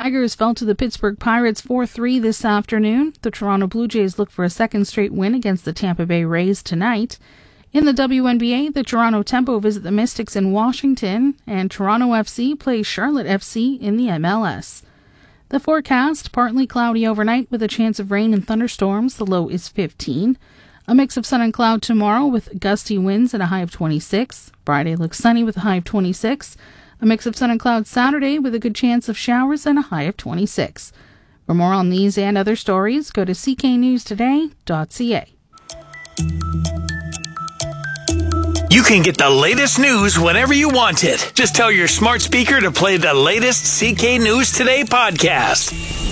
Tigers fell to the Pittsburgh Pirates 4-3 this afternoon. The Toronto Blue Jays look for a second straight win against the Tampa Bay Rays tonight. In the WNBA, the Toronto Tempo visit the Mystics in Washington, and Toronto FC plays Charlotte FC in the MLS. The forecast, partly cloudy overnight with a chance of rain and thunderstorms. The low is 15. A mix of sun and cloud tomorrow with gusty winds and a high of 26. Friday looks sunny with a high of 26. A mix of sun and cloud Saturday with a good chance of showers and a high of 26. For more on these and other stories, go to cknewstoday.ca. You can get the latest news whenever you want it. Just tell your smart speaker to play the latest CK News Today podcast.